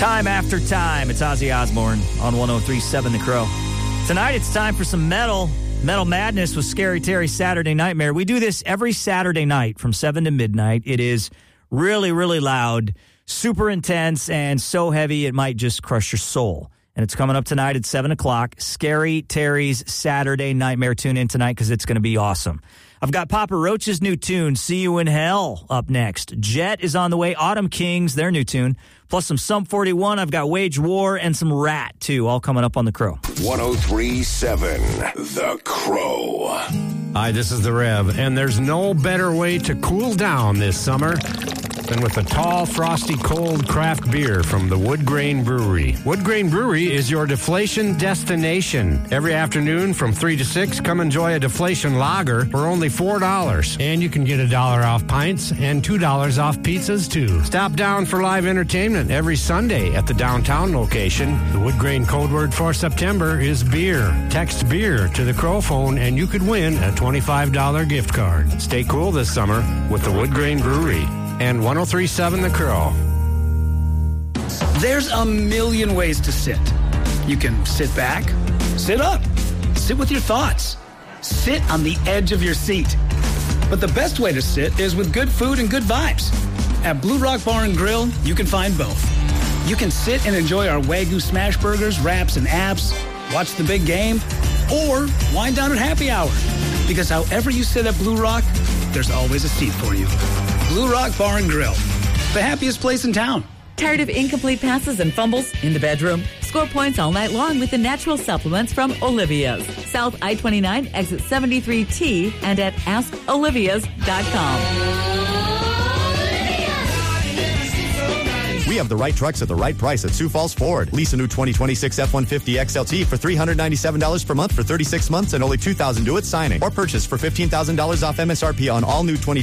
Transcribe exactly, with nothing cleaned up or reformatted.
Time after time, it's Ozzy Osbourne on one oh three point seven The Crow. Tonight, it's time for some metal. Metal Madness with Scary Terry's Saturday Nightmare. We do this every Saturday night from seven to midnight. It is really, really loud, super intense, and so heavy it might just crush your soul. And it's coming up tonight at seven o'clock. Scary Terry's Saturday Nightmare. Tune in tonight because it's going to be awesome. I've got Papa Roach's new tune, See You in Hell, up next. Jet is on the way. Autumn Kings, their new tune. Plus some Sum forty-one. I've got Wage War and some Rat, too, all coming up on The Crow. one oh three point seven The Crow. Hi, this is The Rev, and there's no better way to cool down this summer than with a tall, frosty, cold craft beer from the Wood Grain Brewery. Wood Grain Brewery is your deflation destination. Every afternoon from three to six, come enjoy a deflation lager for only four dollars. And you can get a dollar off pints and two dollars off pizzas, too. Stop down for live entertainment every Sunday at the downtown location. The Wood Grain code word for September is beer. Text beer to the Crow phone and you could win a twenty-five dollars gift card. Stay cool this summer with the Wood Grain Brewery. And one oh three point seven The Crow. There's a million ways to sit. You can sit back, sit up, sit with your thoughts, sit on the edge of your seat. But the best way to sit is with good food and good vibes. At Blue Rock Bar and Grill, you can find both. You can sit and enjoy our Wagyu smash burgers, wraps, and apps, watch the big game, or wind down at happy hour. Because however you sit at Blue Rock, there's always a seat for you. Blue Rock Bar and Grill, the happiest place in town. Tired of incomplete passes and fumbles in the bedroom? Score points all night long with the natural supplements from Olivia's. South I twenty-nine, exit seventy-three T, and at ask olivias dot com. We have the right trucks at the right price at Sioux Falls Ford. Lease a new twenty twenty-six F one fifty X L T for three hundred ninety-seven dollars per month for thirty-six months and only two thousand dollars due at signing. Or purchase for fifteen thousand dollars off M S R P on all new twenty